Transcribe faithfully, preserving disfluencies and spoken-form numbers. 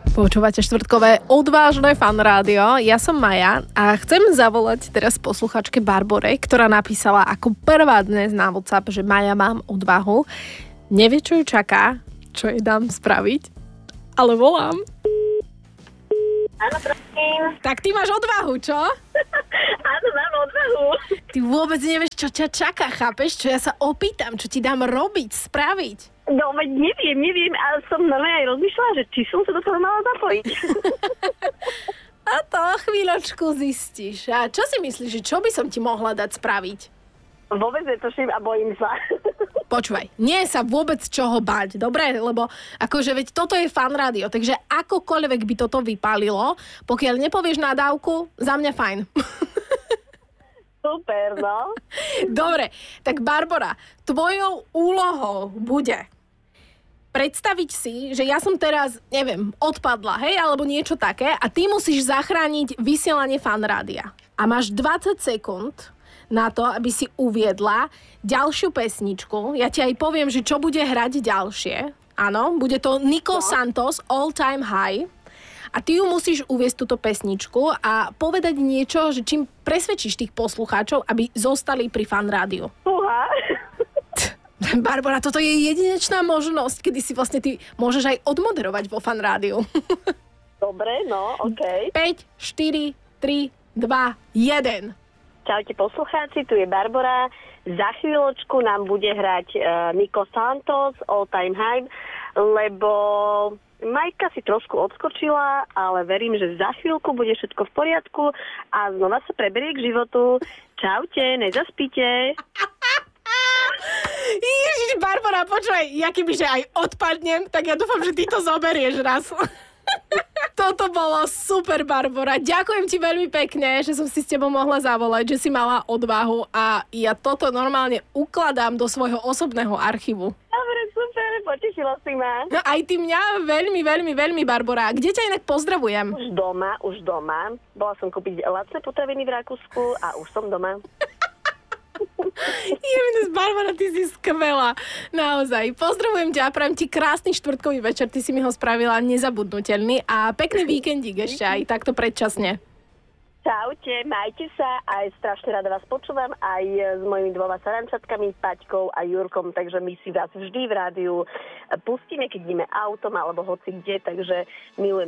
Počúvate štvrtkové odvážne fan rádio. Ja som Maja a chcem zavolať teraz posluchačke Barbore, ktorá napísala ako prvá dnes na WhatsApp, že Maja, mám odvahu. Nevie, čo ju čaká, čo jej dám spraviť, ale volám. Áno, prosím. Tak ty máš odvahu, čo? Áno, mám odvahu. Ty vôbec nevieš, čo ťa čaká, chápeš? Čo ja sa opýtam, čo ti dám robiť, spraviť. No, veď neviem, neviem, ale som normálne aj rozmýšľala, že či som sa do toho mala zapojiť. A to chvíľočku zistíš. A čo si myslíš, že čo by som ti mohla dať spraviť? Vôbec netuším a bojím sa. Počúvaj, nie je sa vôbec čoho bať, dobre? Lebo akože veď toto je fan rádio, takže akokoľvek by toto vypálilo, pokiaľ nepovieš nadávku, za mňa fajn. Super, no. Dobre, tak Barbora, tvojou úlohou bude predstaviť si, že ja som teraz, neviem, odpadla, hej, alebo niečo také a ty musíš zachrániť vysielanie fan rádia. A máš dvadsať sekúnd na to, aby si uviedla ďalšiu pesničku. Ja ti aj poviem, že čo bude hrať ďalšie. Áno, bude to Nico no. Santos, All Time High. A ty ju musíš uviesť túto pesničku a povedať niečo, že čím presvedčíš tých poslucháčov, aby zostali pri fan rádiu. Uha. Barbora, toto je jedinečná možnosť, kedy si vlastne ty môžeš aj odmoderovať vo fan rádiu. Dobre, no, okej. Okay. päť, štyri, tri, dva, jeden. Čaute poslucháči, tu je Barbara. Za chvíľočku nám bude hrať uh, Nico Santos, All Time High, lebo Majka si trošku odskočila, ale verím, že za chvíľku bude všetko v poriadku a znova sa preberie k životu. Čaute, nezaspíte. Ježiš, Barbara, počúvaj, ja kebyže aj odpadnem, tak ja dúfam, že ty to zoberieš raz. Toto bolo super, Barbora. Ďakujem ti veľmi pekne, že som si s tebou mohla zavolať, že si mala odvahu a ja toto normálne ukladám do svojho osobného archívu. Dobre, super, potešila si ma. No aj ty mňa veľmi, veľmi, veľmi, Barbora. Kde ťa inak pozdravujem? Už doma, už doma. Bola som kúpiť lacné potraviny v Rakúsku a už som doma. Jemenes, Barbara, ty si skvelá. Naozaj. Pozdravujem ťa a prajem ti krásny štvrtkový večer. Ty si mi ho spravila nezabudnutelný a pekný víkendík ešte aj takto predčasne. Čaute, majte sa. Aj strašne rada vás počúvam aj s mojimi dvoma sarančatkami, Paťkou a Jurkom, takže my si vás vždy v rádiu pustíme, keď ideme autom alebo hoci kde, takže milujem